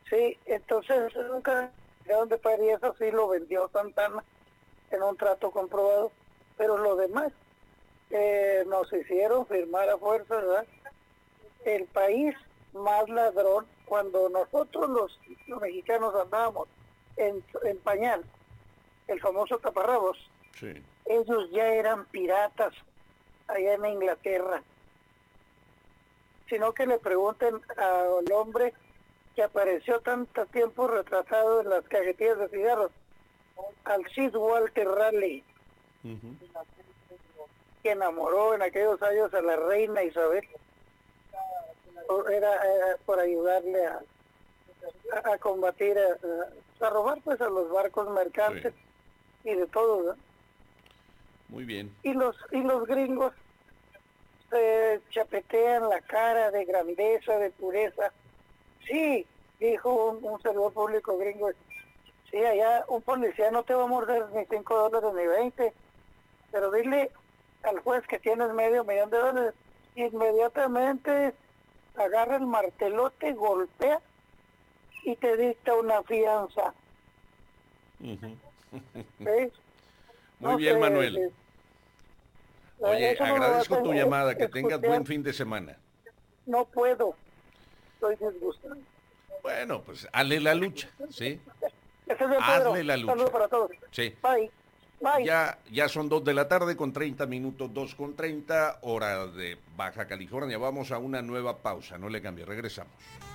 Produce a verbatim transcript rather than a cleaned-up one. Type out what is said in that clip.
Sí, entonces nunca llegaron de pagar y eso sí lo vendió Santana en un trato comprobado, pero lo demás eh, nos hicieron firmar a fuerza, ¿verdad? El país más ladrón, cuando nosotros los, los mexicanos andábamos en, en pañal, el famoso taparrabos, Sí. ellos ya eran piratas allá en Inglaterra. Sino que le pregunten al hombre que apareció tanto tiempo retrasado en las cajetillas de cigarros, al Sir Walter Raleigh, Uh-huh. que enamoró en aquellos años a la reina Isabel. Era, era por ayudarle a, a, a combatir, a, a robar pues a los barcos mercantes Sí. y de todo, ¿no? Muy bien. Y los, y los gringos se chapetean la cara de grandeza, de pureza. Sí, dijo un, un servidor público gringo, sí, allá un policía no te va a morder ni cinco dólares ni veinte, pero dile al juez que tienes medio millón de dólares, inmediatamente agarra el martelote, golpea y te dicta una fianza. Uh-huh. ¿Sí? Muy No bien, sé, Manuel. eh, Oye, eso no lo vas agradezco tu a llamada. Que tengas escuchar, buen fin de semana. no puedo, estoy disgustado. Bueno, pues hazle la lucha, ¿sí? Ese es el Pedro, Hazle la lucha. saludos para todos. Sí. Bye, bye. Ya, ya son dos de la tarde con treinta minutos, dos con treinta, hora de Baja California. Vamos a una nueva pausa, no le cambie, regresamos.